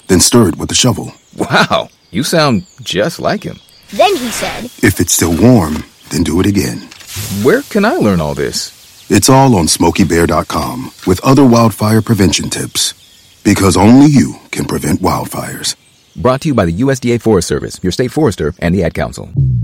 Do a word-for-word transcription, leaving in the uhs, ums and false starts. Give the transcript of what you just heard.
then stir it with a shovel. Wow, you sound just like him. Then he said, If it's still warm, then do it again. Where can I learn all this? It's all on Smokey Bear dot com with other wildfire prevention tips. Because only you can prevent wildfires. Brought to you by the U S D A Forest Service, your state forester, and the Ad Council.